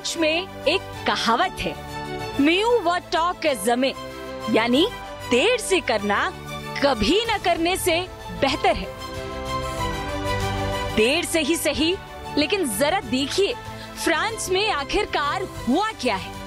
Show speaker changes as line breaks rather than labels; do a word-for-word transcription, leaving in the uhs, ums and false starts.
French में एक कहावत है, मिeux vaut tard que jamais, यानी देर से करना कभी न करने से बेहतर है। देर से ही सही, लेकिन जरा देखिए फ्रांस में आखिरकार हुआ क्या है।